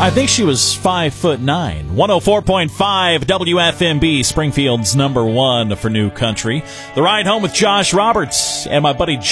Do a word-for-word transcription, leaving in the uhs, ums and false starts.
I think she was five foot nine. one oh four point five W F M B, Springfield's number one for new country. The ride home with Josh Roberts and my buddy